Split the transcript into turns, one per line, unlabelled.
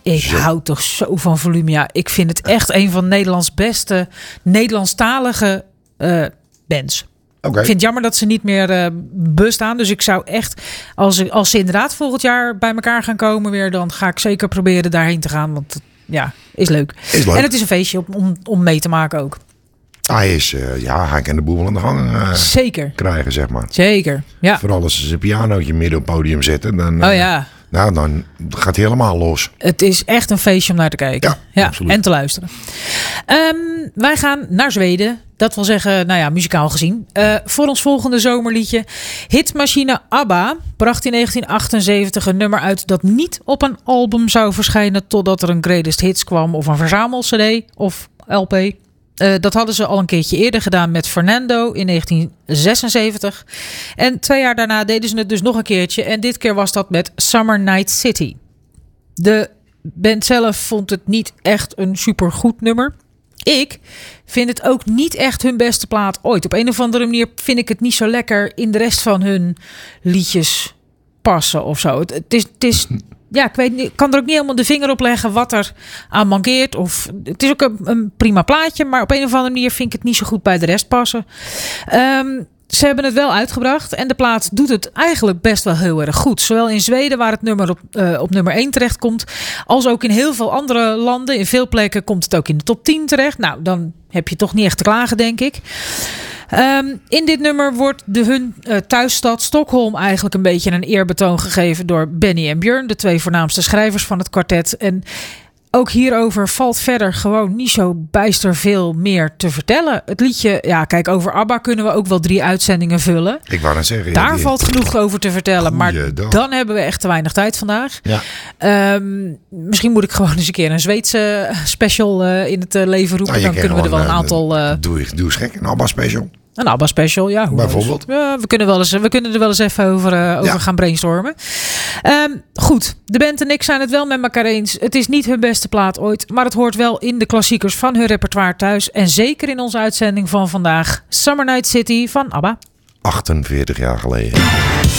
Ik hou toch zo van Volumia. Ik vind het echt een van Nederlands beste Nederlandstalige bands.
Okay.
Ik vind het jammer dat ze niet meer bestaan. Dus ik zou echt, als ze inderdaad volgend jaar bij elkaar gaan komen weer, dan ga ik zeker proberen daarheen te gaan. Want ja, is leuk. En het is een feestje om mee te maken ook.
Hij kan de boel wel aan de gang
zeker
krijgen, zeg maar.
Zeker, ja.
Vooral als ze zijn pianootje midden op het podium zetten. Dan, dan gaat hij helemaal los.
Het is echt een feestje om naar te kijken. Ja, en te luisteren. Wij gaan naar Zweden. Dat wil zeggen, muzikaal gezien. Voor ons volgende zomerliedje. Hitmachine ABBA bracht in 1978 een nummer uit dat niet op een album zou verschijnen totdat er een Greatest Hits kwam of een verzamel-cd of LP. Dat hadden ze al een keertje eerder gedaan met Fernando in 1976. En 2 jaar daarna deden ze het dus nog een keertje. En dit keer was dat met Summer Night City. De band zelf vond het niet echt een supergoed nummer. Ik vind het ook niet echt hun beste plaat ooit. Op een of andere manier vind ik het niet zo lekker in de rest van hun liedjes passen of zo. Het is ja, ik weet niet, kan er ook niet helemaal de vinger op leggen wat er aan mankeert. Of, het is ook een prima plaatje, maar op een of andere manier vind ik het niet zo goed bij de rest passen. Ze hebben het wel uitgebracht en de plaat doet het eigenlijk best wel heel erg goed. Zowel in Zweden, waar het nummer op nummer 1 terechtkomt, als ook in heel veel andere landen. In veel plekken komt het ook in de top 10 terecht. Nou, dan heb je toch niet echt te klagen, denk ik. In dit nummer wordt hun thuisstad Stockholm eigenlijk een beetje een eerbetoon gegeven door Benny en Björn, de 2 voornaamste schrijvers van het kwartet. En ook hierover valt verder gewoon niet zo bijster veel meer te vertellen. Het liedje, kijk, over ABBA kunnen we ook wel 3 uitzendingen vullen.
Ik wou net zeggen.
Daar valt genoeg over te vertellen. Maar dan hebben we echt te weinig tijd vandaag. Ja. Misschien moet ik gewoon eens een keer een Zweedse special in het leven roepen. Dan kunnen we er wel een aantal...
Doe eens gek, een ABBA special.
Een ABBA special, ja.
Bijvoorbeeld.
Ja, we kunnen er wel eens even over gaan brainstormen. Goed, de band en ik zijn het wel met elkaar eens. Het is niet hun beste plaat ooit, maar het hoort wel in de klassiekers van hun repertoire thuis. En zeker in onze uitzending van vandaag. Summer Night City van ABBA.
48 jaar geleden.